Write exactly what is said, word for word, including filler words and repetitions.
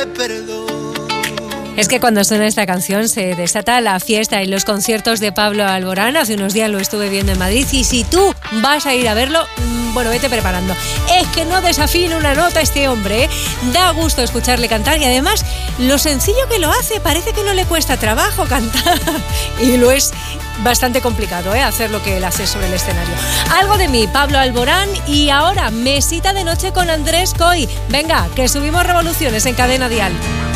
pedirte perdón. Es que cuando suena esta canción se desata la fiesta en los conciertos de Pablo Alborán. Hace unos días lo estuve viendo en Madrid y si tú vas a ir a verlo, bueno, vete preparando. Es que no desafina una nota este hombre, ¿eh? Da gusto escucharle cantar y además lo sencillo que lo hace, parece que no le cuesta trabajo cantar y lo es bastante complicado, ¿eh? Hacer lo que él hace sobre el escenario. Algo de mí, Pablo Alborán, y ahora mesita de noche con Andrés Coy. Venga, que subimos revoluciones en Cadena Dial.